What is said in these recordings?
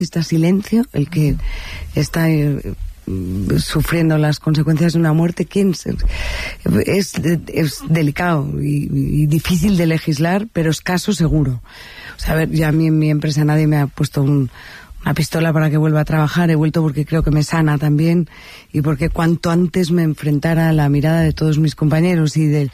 Está silencio, el que está sufriendo las consecuencias de una muerte. ¿Quién es delicado y difícil de legislar, pero escaso seguro? O sea, a ver, ya a mí en mi empresa nadie me ha puedo una pistola para que vuelva a trabajar. He vuelto porque creo que me sana también y porque cuanto antes me enfrentara a la mirada de todos mis compañeros y de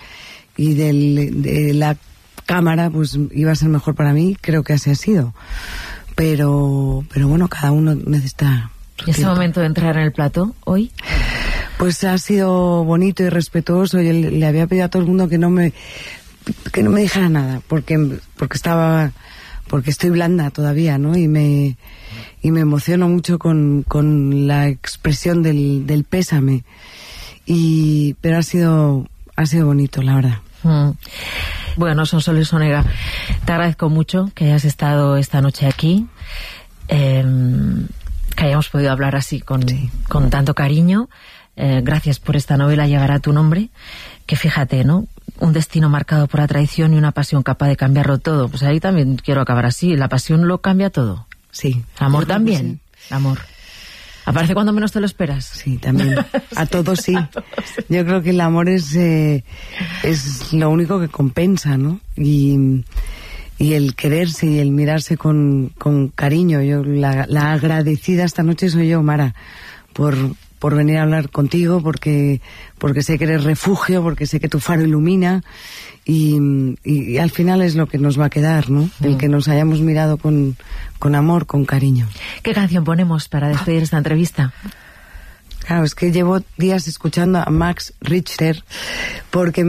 la cámara, pues iba a ser mejor para mí. Creo que así ha sido. Pero bueno, cada uno necesita su ¿Y ese tiempo. momento de entrar en el plató hoy? Pues ha sido bonito y respetuoso. Yo le había pedido a todo el mundo que no me dijera nada, porque estoy blanda todavía, ¿no? Y me emociono mucho con la expresión del pésame. Pero ha sido bonito, la verdad. Bueno, Sonsoles Onega, te agradezco mucho que hayas estado esta noche aquí, que hayamos podido hablar así con tanto cariño. Gracias por esta novela Llegará a tu nombre, que fíjate, ¿no? Un destino marcado por la traición y una pasión capaz de cambiarlo todo. Pues ahí también quiero acabar así. La pasión lo cambia todo. Sí. El amor también. Sí. El amor. ¿Aparece cuando menos te lo esperas? Sí, también. A todos sí. Yo creo que el amor es lo único que compensa, ¿no? Y el quererse y el mirarse con cariño. Yo la agradecida esta noche soy yo, Mara, por venir a hablar contigo, porque sé que eres refugio, porque sé que tu faro ilumina y al final es lo que nos va a quedar, ¿no? El que nos hayamos mirado con amor, con cariño. ¿Qué canción ponemos para despedir esta entrevista? Claro, es que llevo días escuchando a Max Richter porque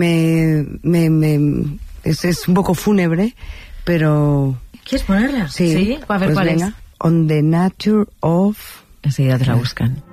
es un poco fúnebre, pero... ¿Quieres ponerla? Sí. A ver, pues ¿cuál venga. es? On the Nature of... Enseguida te la buscan.